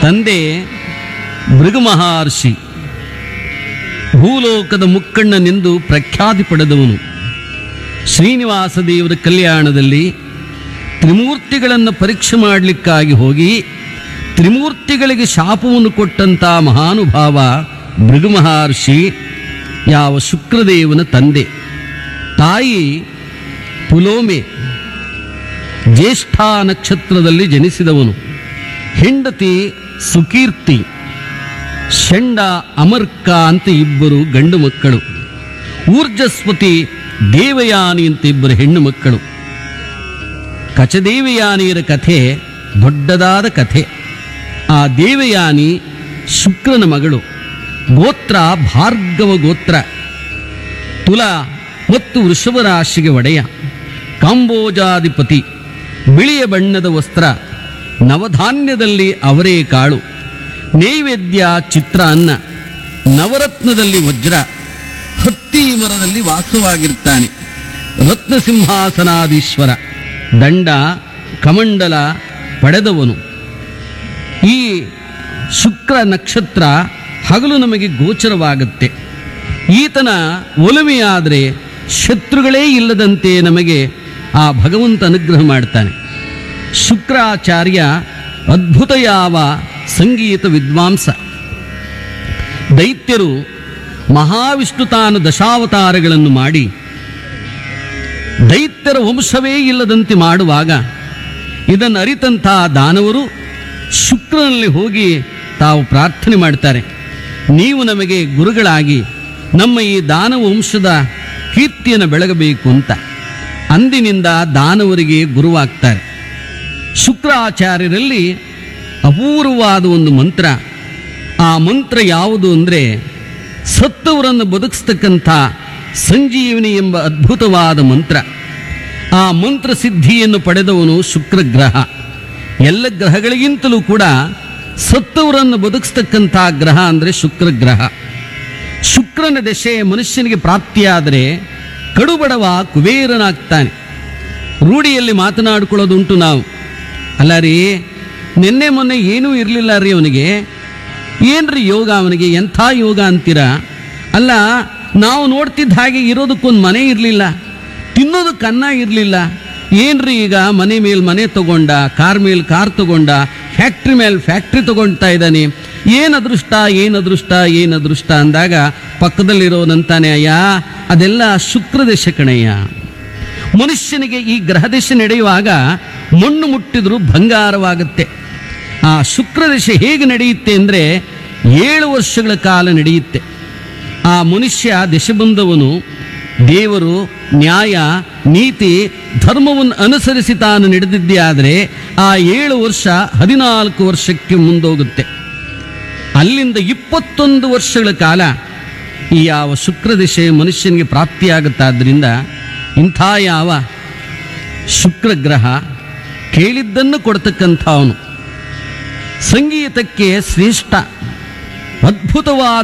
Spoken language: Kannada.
ತಂದೆ ಭೃಗು ಮಹರ್ಷಿ ಭೂಲೋಕದ ಮುಕ್ಕಣ್ಣನೆಂದು ಪ್ರಖ್ಯಾತಿ ಪಡೆದವನು. ಶ್ರೀನಿವಾಸ ದೇವರ ಕಲ್ಯಾಣದಲ್ಲಿ ತ್ರಿಮೂರ್ತಿಗಳನ್ನು ಪರೀಕ್ಷೆ ಮಾಡಲಿಕ್ಕಾಗಿ ಹೋಗಿ ತ್ರಿಮೂರ್ತಿಗಳಿಗೆ ಶಾಪವನ್ನು ಕೊಟ್ಟಂಥ ಮಹಾನುಭಾವ ಭೃಗು ಮಹರ್ಷಿ ಯಾವ ಶುಕ್ರದೇವನ ತಂದೆ. ತಾಯಿ ಪುಲೋಮೆ ಜ್ಯೇಷ್ಠ ನಕ್ಷತ್ರದಲ್ಲಿ ಜನಿಸಿದವನು. ಹೆಂಡತಿ ಸುಕೀರ್ತಿ, ಷಂಡ ಅಮರ್ಕ ಅಂತ ಇಬ್ಬರು ಗಂಡು ಮಕ್ಕಳು. ಊರ್ಜಸ್ವತಿ ದೇವಯಾನಿ ಅಂತ ಇಬ್ಬರು ಹೆಣ್ಣು ಮಕ್ಕಳು. ಕಚದೇವಯಾನಿಯರ ಕಥೆ ದೊಡ್ಡದಾದ ಕಥೆ. ಆ ದೇವಯಾನಿ ಶುಕ್ರನ ಮಗಳು. ಗೋತ್ರ ಭಾರ್ಗವ ಗೋತ್ರ. ತುಲ ಮತ್ತು ವೃಷಭ ರಾಶಿಗೆ ಒಡೆಯ. ಕಾಂಬೋಜಾಧಿಪತಿ. ಬಿಳಿಯ ಬಣ್ಣದ ವಸ್ತ್ರ, ನವಧಾನ್ಯದಲ್ಲಿ ಅವರೇ ಕಾಳು, ನೈವೇದ್ಯ ಚಿತ್ರಾನ್ನ, ನವರತ್ನದಲ್ಲಿ ವಜ್ರ, ಹತ್ತಿ ಮರದಲ್ಲಿ ವಾಸವಾಗಿರ್ತಾನೆ. ರತ್ನಸಿಂಹಾಸನಾಧೀಶ್ವರ, ದಂಡ ಕಮಂಡಲ ಪಡೆದವನು. ಈ ಶುಕ್ರ ನಕ್ಷತ್ರ ಹಗಲು ನಮಗೆ ಗೋಚರವಾಗುತ್ತೆ. ಈತನ ಒಲುಮೆಯಾದರೆ ಶತ್ರುಗಳೇ ಇಲ್ಲದಂತೆ ನಮಗೆ ಆ ಭಗವಂತ ಅನುಗ್ರಹ ಮಾಡ್ತಾನೆ. ಶುಕ್ರಾಚಾರ್ಯ ಅದ್ಭುತ ಯಾವ ಸಂಗೀತ ವಿದ್ವಾಂಸ. ದೈತ್ಯರು ಮಹಾವಿಷ್ಣು ತಾನು ದಶಾವತಾರಗಳನ್ನು ಮಾಡಿ ದೈತ್ಯರ ವಂಶವೇ ಇಲ್ಲದಂತೆ ಮಾಡುವಾಗ ಇದನ್ನು ಅರಿತಂಥ ದಾನವರು ಶುಕ್ರನಲ್ಲಿ ಹೋಗಿ ತಾವು ಪ್ರಾರ್ಥನೆ ಮಾಡ್ತಾರೆ, ನೀವು ನಮಗೆ ಗುರುಗಳಾಗಿ ನಮ್ಮ ಈ ದಾನವ ವಂಶದ ಕೀರ್ತಿಯನ್ನು ಬೆಳಗಬೇಕು ಅಂತ. ಅಂದಿನಿಂದ ದಾನವರಿಗೆ ಗುರುವಾಗ್ತಾರೆ. ಶುಕ್ರಾಚಾರ್ಯರಲ್ಲಿ ಅಪೂರ್ವವಾದ ಒಂದು ಮಂತ್ರ. ಆ ಮಂತ್ರ ಯಾವುದು ಅಂದರೆ ಸತ್ತವರನ್ನು ಬದುಕಿಸ್ತಕ್ಕಂಥ ಸಂಜೀವನಿ ಎಂಬ ಅದ್ಭುತವಾದ ಮಂತ್ರ. ಆ ಮಂತ್ರ ಸಿದ್ಧಿಯನ್ನು ಪಡೆದವನು ಶುಕ್ರಗ್ರಹ. ಎಲ್ಲ ಗ್ರಹಗಳಿಗಿಂತಲೂ ಕೂಡ ಸತ್ತವರನ್ನು ಬದುಕಿಸ್ತಕ್ಕಂಥ ಗ್ರಹ ಅಂದರೆ ಶುಕ್ರಗ್ರಹ. ಶುಕ್ರನ ದಶೆ ಮನುಷ್ಯನಿಗೆ ಪ್ರಾಪ್ತಿಯಾದರೆ ಕಡುಬಡವ ಕುಬೇರನಾಗ್ತಾನೆ. ರೂಢಿಯಲ್ಲಿ ಮಾತನಾಡಿಕೊಳ್ಳೋದುಂಟು ನಾವು, ಅಲ್ಲ ರೀ ನಿನ್ನೆ ಮೊನ್ನೆ ಏನೂ ಇರಲಿಲ್ಲ ರೀ ಅವನಿಗೆ, ಏನ್ರಿ ಯೋಗ ಅವನಿಗೆ, ಎಂಥ ಯೋಗ ಅಂತೀರ? ಅಲ್ಲ, ನಾವು ನೋಡ್ತಿದ್ದ ಹಾಗೆ ಇರೋದಕ್ಕೊಂದು ಮನೆ ಇರಲಿಲ್ಲ, ತಿನ್ನೋದಕ್ಕೆ ಅನ್ನ ಇರಲಿಲ್ಲ, ಏನ್ರಿ ಈಗ ಮನೆ ಮೇಲೆ ಮನೆ ತಗೊಂಡ, ಕಾರ್ ಮೇಲೆ ಕಾರ್ ತಗೊಂಡ, ಫ್ಯಾಕ್ಟ್ರಿ ಮೇಲೆ ಫ್ಯಾಕ್ಟ್ರಿ ತಗೊಳ್ತಾ ಇದ್ದಾನೆ, ಏನು ಅದೃಷ್ಟ ಏನು ಅದೃಷ್ಟ ಏನು ಅದೃಷ್ಟ ಅಂದಾಗ ಪಕ್ಕದಲ್ಲಿರೋನಂತಾನೆ, ಅಯ್ಯ ಅದೆಲ್ಲ ಶುಕ್ರದಶ ಕಣಯ್ಯ. ಮನುಷ್ಯನಿಗೆ ಈ ಗ್ರಹದಶ ನಡೆಯುವಾಗ ಮಣ್ಣು ಮುಟ್ಟಿದ್ರೂ ಬಂಗಾರವಾಗುತ್ತೆ. ಆ ಶುಕ್ರದಶ ಹೇಗೆ ನಡೆಯುತ್ತೆ ಅಂದರೆ 7 ವರ್ಷಗಳ ಕಾಲ ನಡೆಯುತ್ತೆ. ಆ ಮನುಷ್ಯ ದಶಬಂಧವನು ದೇವರು ನ್ಯಾಯ ನೀತಿ ಧರ್ಮವನ್ನು ಅನುಸರಿಸಿ ತಾನು ನಡೆದಿದ್ದೇ ಆದರೆ ಆ 7 ವರ್ಷ 14 ವರ್ಷಕ್ಕೆ ಮುಂದೋಗುತ್ತೆ. ಅಲ್ಲಿಂದ 21 ವರ್ಷಗಳ ಕಾಲ ಈ ಯಾವ ಶುಕ್ರದಶೆ ಮನುಷ್ಯನಿಗೆ ಪ್ರಾಪ್ತಿಯಾಗುತ್ತಾದ್ದರಿಂದ ಇಂಥ ಯಾವ ಶುಕ್ರಗ್ರಹ ಕೇಳಿದ್ದನ್ನು ಕೊಡ್ತಕ್ಕಂಥವನು. ಸಂಗೀತಕ್ಕೆ ಶ್ರೇಷ್ಠ, ಅದ್ಭುತವಾದ